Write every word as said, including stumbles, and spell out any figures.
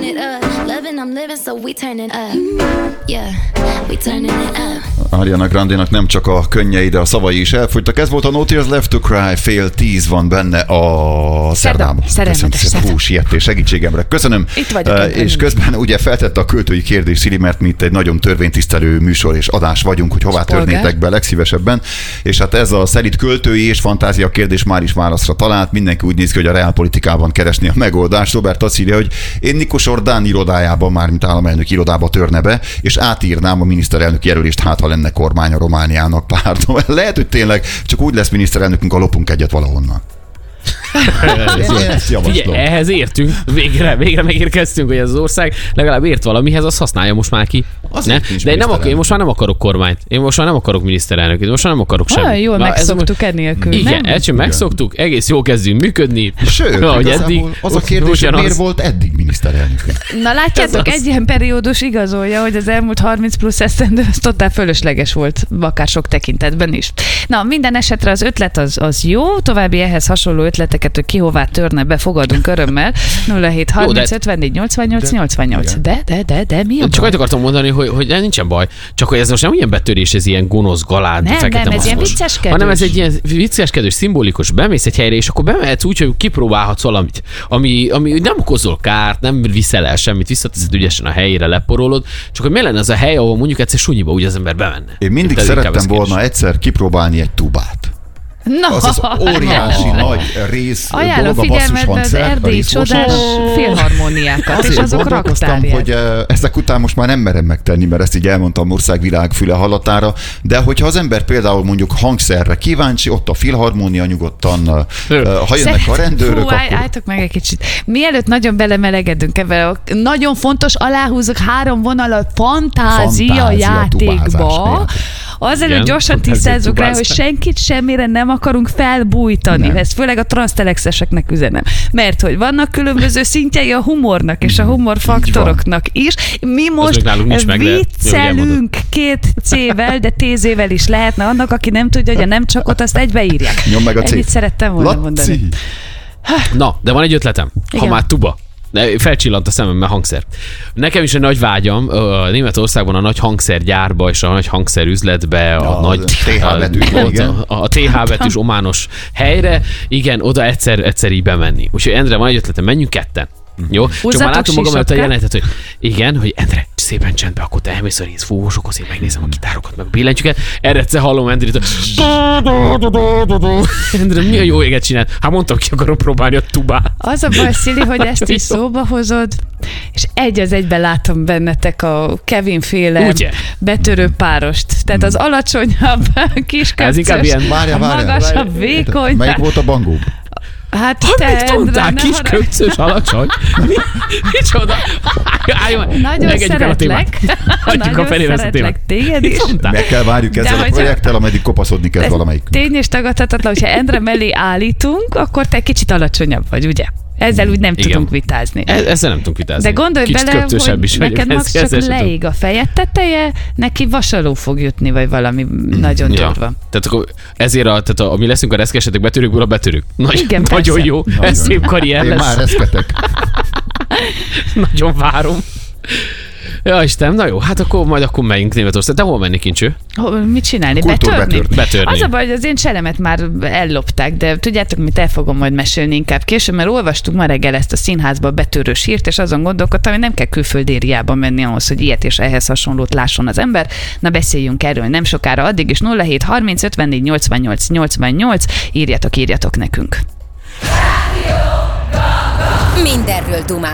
it up. Loving, I'm living, so we turning up. Yeah, we turning it up. Ariana Grande-nak nem csak a könnyei, de a szavai is elfogytak. Ez volt a No Tears Left to Cry, fél tíz van benne a szerdában. Köszönöm szépen, hú, siettés segítségemre. Köszönöm. Itt vagyok. Uh, és közben ugye feltette a költői kérdés, Szili, mert mi itt egy nagyon törvénytisztelő műsor és adás vagyunk, hogy hová törnétek be legszívesebben. És hát ez a szelíd költői és fantázia kérdés már is válaszra talált. Mindenki úgy néz ki, hogy a reálpolitikában keresni a megoldást. Robert azt írja, hogy én Nikos Orbán irodájában, már mint államelnök irodába törne be, és átírnám a miniszterelnök jelölést, hát ha lenne kormány a Romániának, pardon. Lehet, hogy tényleg csak úgy lesz miniszterelnökünk, a lopunk egyet valahonnan. Figyelj, ehhez értünk, végre, végre megérkeztünk, hogy ez az ország legalább ért valamihez, azt használja most már ki. Ne? De én, nem ak- én most már nem akarok kormányt, én most már nem akarok miniszterelnököt, most már nem akarok semmit. Jól megszoktuk enélkül, igen, nem? Igen, megszoktuk, egész jó kezdünk működni. Sőt, eddig, az a kérdés, hogy miért volt eddig miniszterelnökünk? Na látjátok, egy ilyen periódus igazolja, hogy az elmúlt harminc plusz esztendő az totál fölösleges volt, akár sok tekintetben is. Na, minden esetre az ötlet az, az jó, további ehhez hasonló ötleteket, hogy ki hová törne be, fogadunk örömmel. nulla hét harminc ötvennégy nyolcvannyolc nyolcvannyolc. De, de, de, de, mi a Csak azt akartam mondani, hogy, hogy nincsen baj, csak hogy ez most nem ilyen betörés, ez ilyen gonosz, galád, nem, fekete nem, ez ilyen maszkos, vicceskedős. hanem ez egy ilyen vicceskedős, szimbolikus, bemész egy helyre, és akkor bemehetsz úgy, hogy kipróbálhatsz valamit, ami, ami nem okozol kárt, nem viszel el semmit, visszateszed ügyesen a helyére, leporolod, csak hogy mi lenne az a hely, ahol mondjuk egyszer sunyiba úgy az ember bemenne. Én mindig Itt szerettem volna egyszer kipróbálni egy tubát. No. Az az óriási nagy rész ajánlom dolog, a basszushangszer. az erdélyi csodás félharmóniákat, és azok raktárják. Hogy ezek után most már nem merem megtenni, mert ezt így elmondtam országvilág füle hallatára, de hogyha az ember például mondjuk hangszerre kíváncsi, ott a filharmónia nyugodtan, ha jönnek a rendőrök, Hú, akkor... álljatok meg egy kicsit. Mielőtt nagyon belemelegedünk ebben, nagyon fontos, aláhúzok három vonalat, fantázia, fantázia játékba. Azelőtt gyorsan tisztázzuk rá, hogy senkit semmire nem akarunk felbújtani. Nem. Ezt főleg a transztelexeseknek üzenem. Mert hogy vannak különböző szintjei a humornak és a humorfaktoroknak is. Mi most viccelünk két C-vel, de T-zével is lehetne annak, aki nem tudja, hogy a nem csakot azt egybeírják. Nyom meg a C. Ennyit szerettem volna Laci. mondani. Na, de van egy ötletem. Igen. Ha már tuba. Felcsillant a szemembe hangszer. Nekem is egy nagy vágyam, a Németországban a nagy hangszergyárba és a nagy hangszerüzletbe, a, a nagy té há betűs, a, a, a té há betűs omános helyre, igen, oda egyszer, egyszer így bemenni. Úgyhogy Endre, van egy ötletem, menjünk ketten. Jó? Húzzatok csak már látom magam előtt a sisakká. jelenetet, hogy igen, hogy Endre, szépen csendbe, akkor te elmész a rész fúvósokhoz, én megnézem a gitárokat, meg a billentyűket, erre egyszer hallom Endrit, Endre, mi a jó éget csinál? Hát mondtam, ki akarom próbálni a tubát. Az a baj, Szili, hogy ezt is szóba hozod, és egy az egyben látom bennetek a Kevin-féle Ugye? betörő párost. Tehát az alacsonyabb, Ez inkább kisköpcös, ilyen- a Várjál, várjál, magasabb, várjál. vékony. Melyik volt a bangó? Hát Ha te, mit Endre, mondtál, ne kis haragudj. köpcös, alacsony? Mi? Micsoda? Álljon, Nagyon engedjük el a témát. szeretlek. Hagyjuk a Nagyon felére ezt a témát. szeretlek téged is. Mit mondtál? Meg kell várjuk ezzel a hogyha- projekttel, ameddig kopaszodni kezd Ez valamelyik. tény és tagadhatatlan, hogyha Endre mellé állítunk, akkor te kicsit alacsonyabb vagy, ugye? Ezzel úgy nem Igen. tudunk vitázni. E- Ezzel nem tudunk vitázni. De gondolj Kicsit bele, köpcösebb hogy is vagyok, neked max ezzel- csak ezzel sem tudom. leég a fejed teteje, neki vasaló fog jutni, vagy valami nagyon Ja. durva. Tehát akkor ezért, a, tehát a, a mi leszünk a reszkesetek betörőkből a betörők. Nagy, Igen, nagyon persze. jó, Nagyon ez jó. szép karrier Én lesz. már reszketek. Nagyon várom. Ja, Istenem, na jó, hát akkor majd akkor megyünk Németország. De hol menni, Kincső? Ho- Mit csinálni? Kultúr Betörni? betört. Betörni. Az a baj, hogy az én cselemet már ellopták, de tudjátok, mit el fogom majd mesélni inkább később, mert olvastuk ma reggel ezt a színházba betörős hírt, és azon gondolkodtam, hogy nem kell külföldériába menni ahhoz, hogy ilyet és ehhez hasonlót lásson az ember. Na beszéljünk erről nem sokára, addig is nulla hét harminc ötvennégy nyolcvannyolc nyolcvannyolc, írjatok, írjatok nekünk. Mindenről dumálunk.